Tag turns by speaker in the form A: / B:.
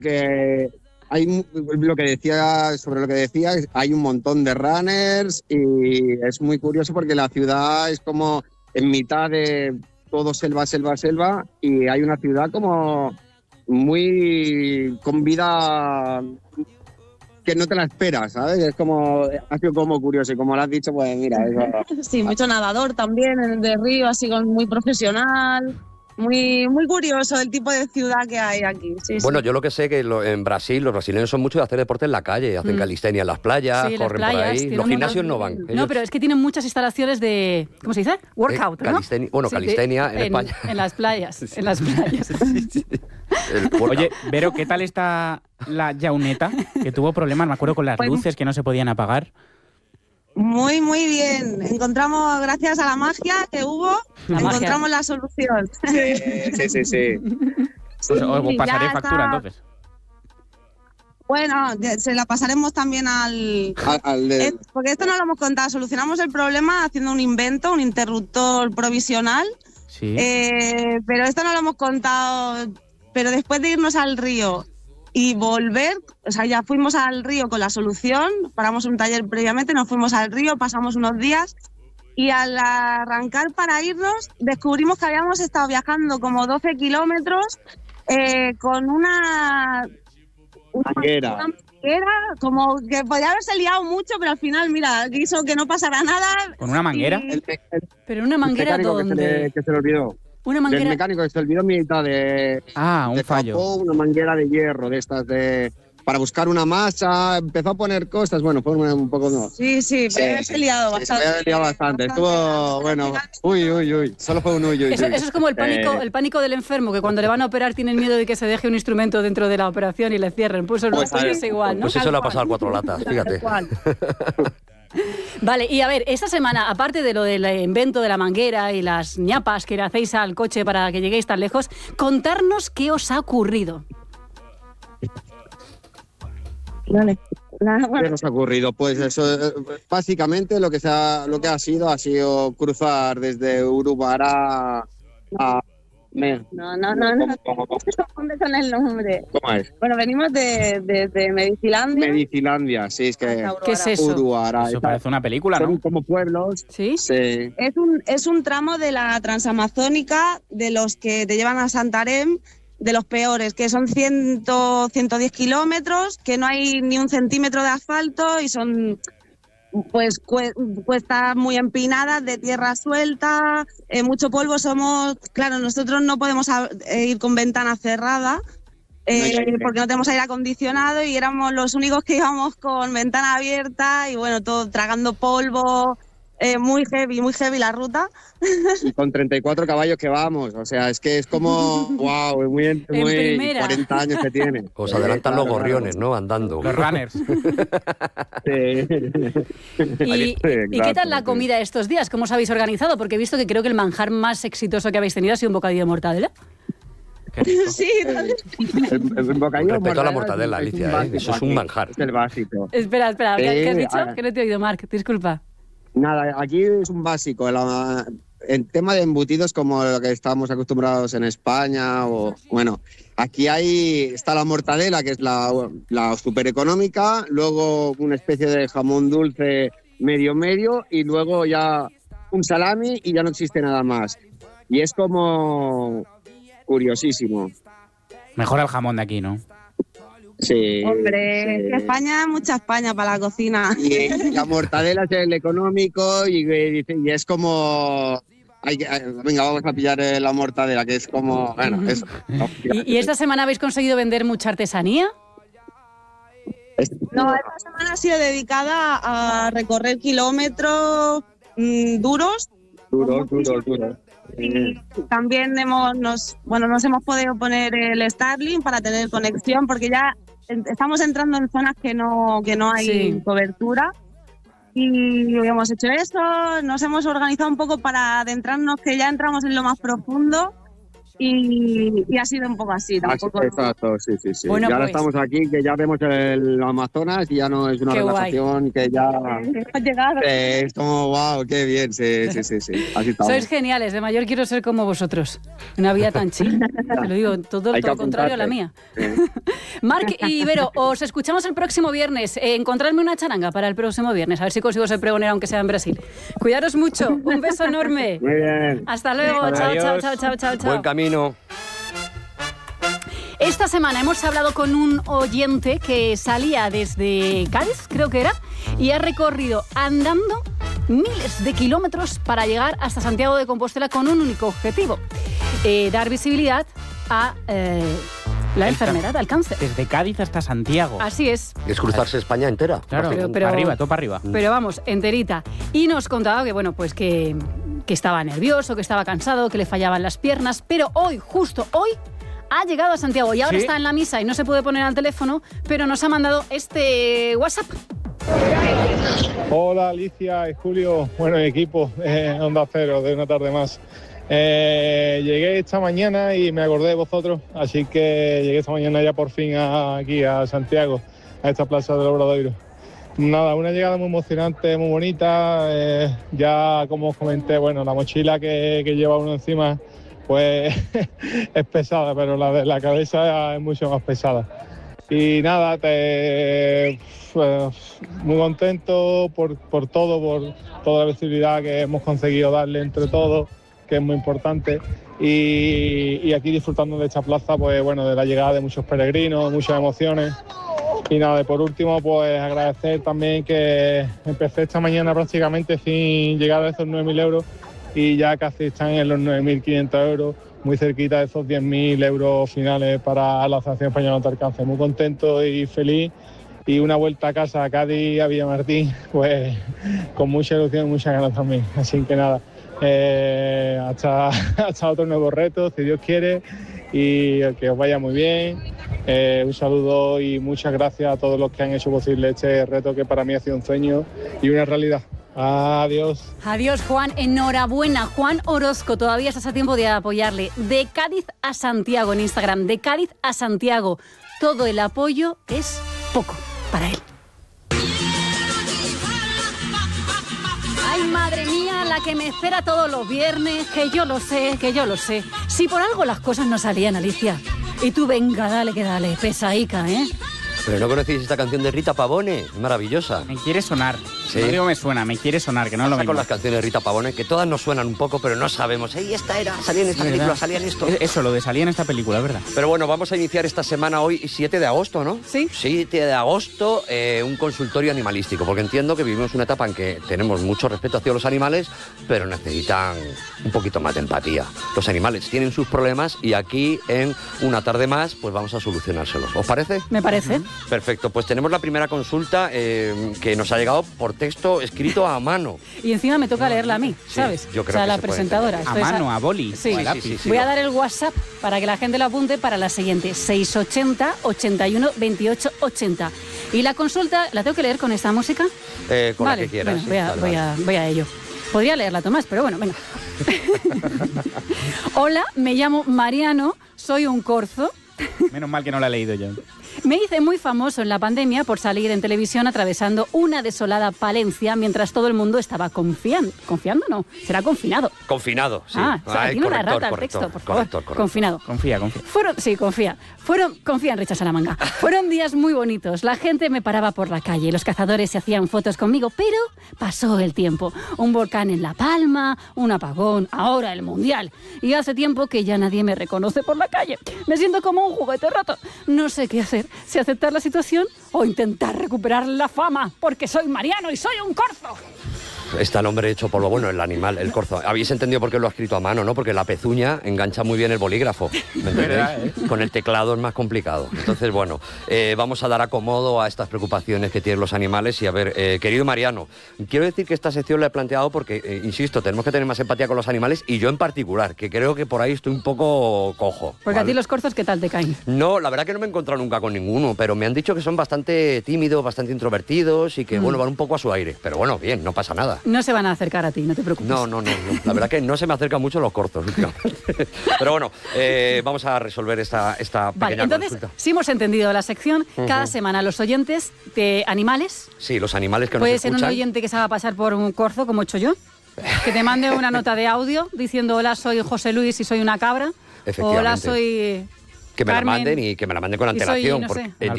A: que lo que decía, sobre lo que decía, hay un montón de runners y es muy curioso porque la ciudad es como en mitad de todo selva, selva, selva, y hay una ciudad como muy con vida que no te la esperas, ¿sabes? Es como, ha sido como curioso y como lo has dicho, pues mira, eso.
B: Sí, mucho nadador también en el de río, así muy profesional. Muy, muy curioso el tipo de ciudad que hay aquí. Sí,
C: Bueno,
B: sí.
C: yo lo que sé que en Brasil los brasileños son muchos de hacer deporte en la calle, hacen calistenia en las playas,
D: Sí,
C: corren
D: las
C: por
D: playas,
C: ahí.
D: tienen
C: Los
D: un
C: gimnasios
D: montón.
C: no van.
D: No, pero es que tienen muchas instalaciones de, ¿cómo se dice? Workout, ¿no?
C: Calistenia en España.
D: En las playas, sí. En las playas.
C: Sí.
E: Oye, Vero, ¿qué tal está la Jauneta? Que tuvo problemas, me acuerdo, con las luces que no se podían apagar.
B: Muy, muy bien. Encontramos, gracias a la magia que hubo, encontramos la solución.
A: Sí.
E: Pues os pasaré
B: ya
E: factura,
B: está.
E: entonces.
B: Bueno, se la pasaremos también al porque esto no lo hemos contado. Solucionamos el problema haciendo un invento, un interruptor provisional.
E: Sí.
B: Pero esto no lo hemos contado. Pero después de irnos al río y volver, o sea, ya fuimos al río con la solución, paramos un taller previamente, nos fuimos al río, pasamos unos días y al arrancar para irnos descubrimos que habíamos estado viajando como 12 kilómetros con una
A: manguera,
B: como que podía haberse liado mucho, pero al final, mira, quiso que no pasara nada.
E: ¿Con una manguera?
D: Pero una manguera
A: ¿dónde? Que se le olvidó.
D: Una manguera.
A: Del mecánico que se olvidó en mitad de.
E: Un fallo.
A: Tapó una manguera de hierro de estas para buscar una masa, empezó a poner cosas, bueno, fue un poco. No.
B: Sí, podía haberse liado bastante.
A: Se había liado bastante. Estuvo, bueno, uy, solo fue un uy.
D: Eso es como el pánico del enfermo, que cuando le van a operar tienen miedo de que se deje un instrumento dentro de la operación y le cierren. Pues eso es igual, ¿no?
C: Pues eso le ha pasado a 4 latas, fíjate.
D: Vale, y a ver, esta semana, aparte de lo del invento de la manguera y las ñapas que le hacéis al coche para que lleguéis tan lejos, contarnos qué os ha ocurrido.
B: Vale.
A: ¿Qué nos ha ocurrido? Pues eso, básicamente lo que ha sido cruzar desde Urubará a...
B: No confunde con el nombre.
A: ¿Cómo es?
B: Bueno, venimos de Medicilandia.
A: Medicilandia, sí, es que...
D: ¿Qué es eso?
A: Urubará.
E: Eso parece una película, ¿no?
A: Son como pueblos.
D: ¿Sí?
A: Sí.
B: Es un tramo de la transamazónica de los que te llevan a Santarém, de los peores, que son 110 kilómetros, que no hay ni un centímetro de asfalto y son pues cuestas muy empinadas, de tierra suelta, mucho polvo. Claro, nosotros no podemos ir con ventana cerrada porque no tenemos aire acondicionado y éramos los únicos que íbamos con ventana abierta y bueno, todo tragando polvo. Muy heavy la ruta.
A: Y con 34 caballos que vamos, o sea, es que es como, wow, muy 40 años que tiene.
C: Os adelantan los gorriones, ¿no? Andando.
E: Los runners.
D: ¿Y qué tal la comida estos días? ¿Cómo os habéis organizado? Porque he visto que creo que el manjar más exitoso que habéis tenido ha sido un bocadillo de mortadela.
B: Sí.
A: El bocadillo
C: Con respecto a la mortadela, Alicia, eso es un manjar.
A: Es el básico.
D: Espera, ¿qué has dicho? Que no te he oído, Marc, disculpa.
A: Nada, aquí es un básico. El tema de embutidos como lo que estamos acostumbrados en España, aquí está la mortadela, que es la súper económica, luego una especie de jamón dulce medio, y luego ya un salami y ya no existe nada más. Y es como curiosísimo.
E: Mejora el jamón de aquí, ¿no?
A: Sí.
B: Hombre,
A: sí.
B: que España, mucha España para la cocina.
A: Y la mortadela es el económico y es como... venga, vamos a pillar la mortadela, que es como... Bueno, eso.
D: ¿Y esta semana habéis conseguido vender mucha artesanía?
B: No, esta semana ha sido dedicada a recorrer kilómetros duros.
A: Duros.
B: Y también nos hemos podido poner el Starlink para tener conexión, porque ya estamos entrando en zonas que no hay cobertura. Y hemos hecho eso, nos hemos organizado un poco para adentrarnos, que ya entramos en lo más profundo. y ha sido un poco así. Tampoco...
A: Exacto, sí.
D: Bueno,
A: y ahora
D: pues,
A: estamos aquí, que ya vemos el Amazonas y ya no es una
D: Qué
A: relajación que ya...
B: Hemos llegado.
A: Es como, wow, qué bien, sí. Así estamos.
D: sois geniales, de mayor quiero ser como vosotros. Una vida tan chill. Te lo digo, todo
A: Hay que
D: lo contrario a la mía.
A: apuntarte.
D: Marc y Vero, os escuchamos el próximo viernes. Encontradme una charanga para el próximo viernes. A ver si consigo ser pregonera, aunque sea en Brasil. Cuidaros mucho. Un beso enorme.
A: Muy bien.
D: Hasta luego.
E: Adiós.
D: Chao.
C: Buen camino.
D: Esta semana hemos hablado con un oyente que salía desde Cádiz, creo que era, y ha recorrido andando miles de kilómetros para llegar hasta Santiago de Compostela con un único objetivo: dar visibilidad a la enfermedad, al cáncer.
E: Desde Cádiz hasta Santiago.
D: Así es.
C: Es cruzarse España entera.
E: Claro,
D: Pero-
E: arriba, todo para arriba.
D: Pero vamos, enterita. Y nos contaba que, bueno, pues que estaba nervioso, que estaba cansado, que le fallaban las piernas, pero hoy, justo hoy, ha llegado a Santiago y ahora
E: ¿Sí?
D: está en la misa y no se puede poner al teléfono, pero nos ha mandado este WhatsApp.
F: Hola Alicia y Julio, bueno, equipo Onda Cero de Una Tarde Más. Llegué esta mañana y me acordé de vosotros, así que llegué esta mañana ya por fin aquí a Santiago, a esta plaza del Obradoiro. Nada, una llegada muy emocionante, muy bonita. Ya como os comenté, bueno, la mochila que lleva uno encima pues es pesada, pero la de la cabeza es mucho más pesada. Y nada, muy contento por todo, por toda la visibilidad que hemos conseguido darle entre todos, que es muy importante. Y aquí disfrutando de esta plaza, pues bueno, de la llegada de muchos peregrinos, muchas emociones. Y nada, y por último, pues agradecer también que empecé esta mañana prácticamente sin llegar a esos 9.000 euros y ya casi están en los 9.500 euros, muy cerquita de esos 10.000 euros finales para la Asociación Española contra el Cáncer. Muy contento y feliz, y una vuelta a casa, a Cádiz, a Villamartín, pues con mucha ilusión y muchas ganas también. Así que nada, hasta otro nuevo reto, si Dios quiere, y que os vaya muy bien. Un saludo y muchas gracias a todos los que han hecho posible este reto, que para mí ha sido un sueño y una realidad. Adiós.
D: Adiós, Juan. Enhorabuena, Juan Orozco. Todavía estás a tiempo de apoyarle. De Cádiz a Santiago en Instagram. De Cádiz a Santiago. Todo el apoyo es poco para él. Ay, madre mía, la que me espera todos los viernes. Que yo lo sé. Si por algo las cosas no salían, Alicia. Y tú, venga, dale que dale. Pesaica, ¿eh?
C: Pero no conocéis esta canción de Rita Pavone, es maravillosa.
E: Me quiere sonar.
C: Sí.
E: No digo me suena, me quiere sonar, que no es lo
C: Pasa
E: mismo.
C: con las canciones de Rita Pavone, que todas nos suenan un poco, pero no sabemos. ¡Ey, esta era! Salía en esta
E: ¿Verdad?
C: película, salía en esto.
E: Eso, lo de salir en esta película, ¿verdad?
C: Pero bueno, vamos a iniciar esta semana hoy, 7 de agosto, ¿no?
D: Sí.
C: 7 de agosto, un consultorio animalístico, porque entiendo que vivimos una etapa en que tenemos mucho respeto hacia los animales, pero necesitan un poquito más de empatía. Los animales tienen sus problemas y aquí, en Una Tarde Más, pues vamos a solucionárselos. ¿Os parece?
D: Me parece.
C: Perfecto, pues tenemos la primera consulta que nos ha llegado por texto escrito a mano.
D: Y encima me toca leerla a mí,
C: Sí,
D: ¿sabes?
C: yo creo
D: o sea,
C: que
D: la
C: se puede
D: presentadora.
E: A
D: Esto es
E: mano, a boli,
D: Sí.
E: o a
C: Sí,
E: lápiz.
C: sí, sí.
D: Voy a dar el WhatsApp para que la gente lo apunte para la siguiente: 680 81 28 80. Y la consulta, ¿la tengo que leer con esta música?
C: Con
D: Vale,
C: la que quieras.
D: bueno,
C: sí,
D: voy a ello. Podría leerla, Tomás, pero bueno, venga. Hola, me llamo Mariano, soy un corzo.
E: Menos mal que no la he leído yo.
D: Me hice muy famoso en la pandemia por salir en televisión atravesando una desolada Palencia mientras todo el mundo estaba confiando. ¿Confiando? No, será confinado.
C: Confinado, sí.
D: Ah, o sea,
C: Ay,
D: tiene una
C: corrector,
D: rata el
C: corrector,
D: texto, por favor.
C: corrector.
D: Confinado.
E: Confía.
D: Confía en Richa Salamanca. Fueron días muy bonitos. La gente me paraba por la calle. Los cazadores se hacían fotos conmigo, pero pasó el tiempo. Un volcán en La Palma, un apagón, ahora el Mundial. Y hace tiempo que ya nadie me reconoce por la calle. Me siento como un juguete roto. No sé qué hacer. Si aceptar la situación o intentar recuperar la fama, porque soy Mariano y soy un corzo.
C: Está el hombre hecho polvo, bueno, el animal, el corzo. Habéis entendido por qué lo ha escrito a mano, ¿no? Porque la pezuña engancha muy bien el bolígrafo, ¿me entendéis?
E: ¿Verdad,
C: Con el teclado es más complicado. Entonces, bueno, vamos a dar acomodo a estas preocupaciones que tienen los animales. Y a ver, querido Mariano, quiero decir que esta sección la he planteado porque, insisto, tenemos que tener más empatía con los animales y yo en particular, que creo que por ahí estoy un poco cojo.
D: Porque a
C: ¿vale?
D: ti los corzos, ¿qué tal te caen?
C: No, la verdad que no me he encontrado nunca con ninguno, pero me han dicho que son bastante tímidos, bastante introvertidos y que, bueno, van un poco a su aire. Pero bueno, bien, no pasa nada.
D: No se van a acercar a ti, no te preocupes.
C: No. La verdad que no se me acercan mucho los cortos últimamente. Pero bueno, vamos a resolver esta pequeña
D: entonces,
C: consulta.
D: si hemos entendido la sección, cada semana los oyentes de animales...
C: Sí, los animales que nos
D: puede
C: escuchan.
D: ser un oyente que se haga pasar por un corzo, como he hecho yo, que te mande una nota de audio diciendo hola, soy José Luis y soy una cabra.
C: Efectivamente.
D: Hola, soy...
C: Que me
D: Carmen,
C: la manden y que me la manden con
D: y soy,
C: antelación.
D: no
C: Porque
D: sé.
C: en
E: Al